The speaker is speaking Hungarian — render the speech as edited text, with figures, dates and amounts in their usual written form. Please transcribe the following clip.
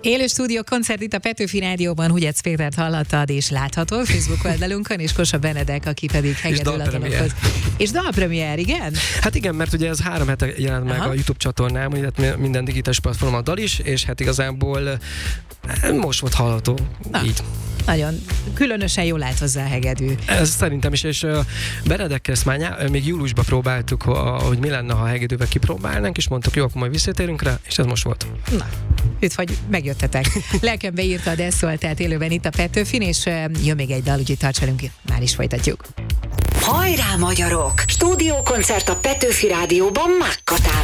Élő stúdió koncert itt a Petőfi Rádióban, Hugyec Pétert hallottad és látható Facebook oldalunkon, és Kósa Benedek, aki pedig hegedül a dalokhoz. És dalpremiér, igen? Hát igen, mert ugye ez 3 hete jelent meg a YouTube csatornám, illetve minden digitális platformon a dal is, és hát igazából most volt hallható. Így. Nagyon különösen jól állt hozzá a hegedű. Ez szerintem is, és Benedekkel ezt már még júliusban próbáltuk, hogy mi lenne, ha a hegedűvel kipróbálnánk, és mondtuk, jó, akkor majd visszatérünk rá, és ez most volt. Na, üdv, hogy megjöttetek. Lelkembe írtad, ezt szólt, tehát élőben itt a Petőfin, és jön még egy dal, úgyhogy tarts velünk, már is folytatjuk. Hajrá, magyarok! Stúdiókoncert a Petőfi Rádióban Mákkatával.